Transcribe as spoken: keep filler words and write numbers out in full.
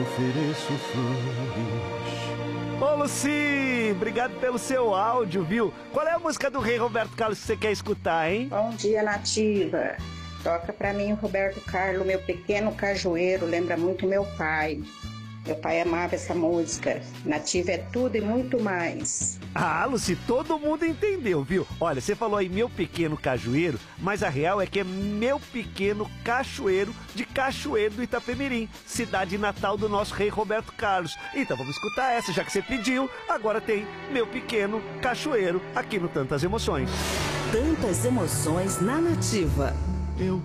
ofereço flores. Ô, Luci, obrigado pelo seu áudio, viu? Qual é a música do Rei Roberto Carlos que você quer escutar, hein? Bom dia, Nativa. Toca pra mim o Roberto Carlos, meu pequeno cajueiro, lembra muito meu pai. Meu pai amava essa música. Nativa é tudo e muito mais. Ah, Luci, todo mundo entendeu, viu? Olha, você falou aí meu pequeno cajueiro, mas a real é que é meu pequeno cachoeiro de Cachoeiro do Itapemirim, cidade natal do nosso Rei Roberto Carlos. Então vamos escutar essa, já que você pediu. Agora tem meu pequeno cachoeiro aqui no Tantas Emoções. Tantas Emoções na Nativa. Eu